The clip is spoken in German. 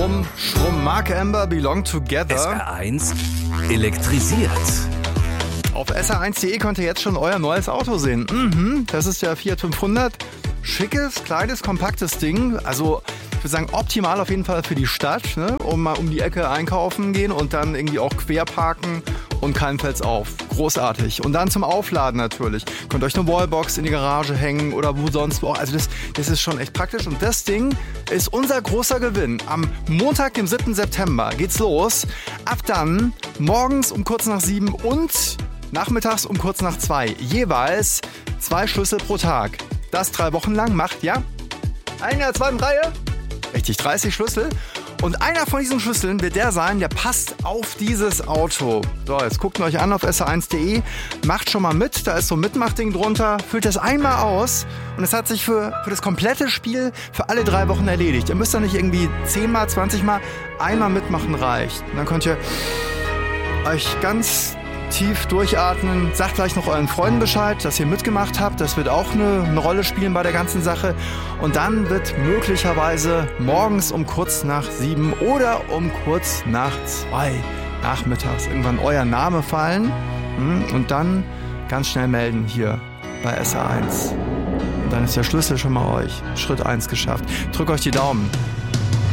Schrumm, Schrumm. Mark Amber, Belong Together. SR1 elektrisiert. Auf sr1.de könnt ihr jetzt schon euer neues Auto sehen. Das ist der Fiat 500. Schickes, kleines, kompaktes Ding. Also ich würde sagen, optimal auf jeden Fall für die Stadt, ne? Um mal um die Ecke einkaufen gehen und dann irgendwie auch quer parken und keinem fällt's auf. Großartig. Und dann zum Aufladen natürlich. Könnt euch eine Wallbox in die Garage hängen oder wo sonst auch. Also das ist schon echt praktisch. Und das Ding ist unser großer Gewinn. Am Montag, dem 7. September geht's los. Ab dann morgens um kurz nach 7 und nachmittags um kurz nach 2. Jeweils 2 Schlüssel pro Tag. Das 3 Wochen lang macht, ja, in der zweiten Reihe, richtig, 30 Schlüssel. Und einer von diesen Schlüsseln wird der sein, der passt auf dieses Auto. So, jetzt guckt euch an auf sr1.de, macht schon mal mit, da ist so ein Mitmachding drunter, füllt das einmal aus und es hat sich für das komplette Spiel für alle 3 Wochen erledigt. Ihr müsst da nicht irgendwie 10 Mal, 20 Mal, einmal mitmachen reicht. Und dann könnt ihr euch ganz tief durchatmen, sagt gleich noch euren Freunden Bescheid, dass ihr mitgemacht habt. Das wird auch eine Rolle spielen bei der ganzen Sache. Und dann wird möglicherweise morgens um kurz nach 7 oder um kurz nach 2 nachmittags irgendwann euer Name fallen. Und dann ganz schnell melden hier bei SR1. Und dann ist der Schlüssel schon mal euch. Schritt 1 geschafft. Drückt euch die Daumen.